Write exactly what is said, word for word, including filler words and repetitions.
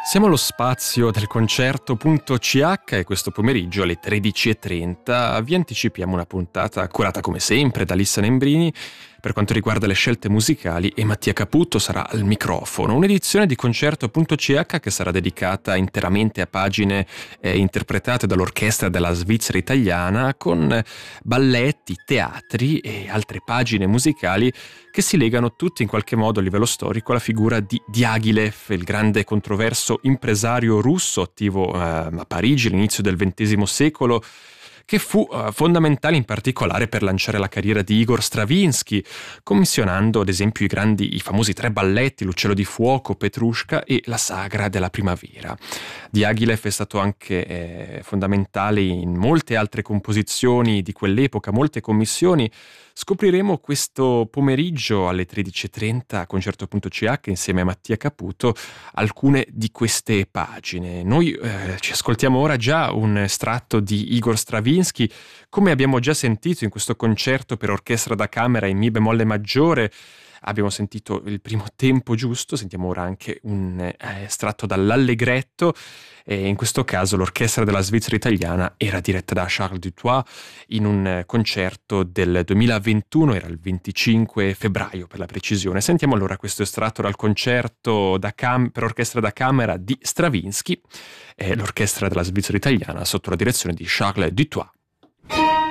Siamo allo spazio del concerto.ch e questo pomeriggio alle tredici e trenta vi anticipiamo una puntata curata come sempre da Lissa Nembrini per quanto riguarda le scelte musicali e Mattia Caputo sarà al microfono. Un'edizione di concerto.ch che sarà dedicata interamente a pagine eh, interpretate dall'orchestra della Svizzera italiana con balletti, teatri e altre pagine musicali che si legano tutti in qualche modo a livello storico alla figura di Diaghilev, il grande controverso impresario russo attivo eh, a Parigi all'inizio del ventesimo secolo, che fu uh, fondamentale in particolare per lanciare la carriera di Igor Stravinsky, commissionando ad esempio i grandi, i famosi tre balletti, L'Uccello di Fuoco, Petrushka e La Sagra della Primavera. Diaghilev è stato anche eh, fondamentale in molte altre composizioni di quell'epoca, molte commissioni. Scopriremo questo pomeriggio alle tredici e trenta a concerto.ch insieme a Mattia Caputo alcune di queste pagine. Noi eh, ci ascoltiamo ora già un estratto di Igor Stravinsky, come abbiamo già sentito in questo concerto per orchestra da camera in mi bemolle maggiore. Abbiamo sentito il primo tempo giusto, sentiamo ora anche un eh, estratto dall'Allegretto e in questo caso l'orchestra della Svizzera italiana era diretta da Charles Dutoit in un eh, concerto del duemilaventuno, era il venticinque febbraio per la precisione. Sentiamo allora questo estratto dal concerto da cam- per orchestra da camera di Stravinsky, eh, l'orchestra della Svizzera italiana sotto la direzione di Charles Dutoit.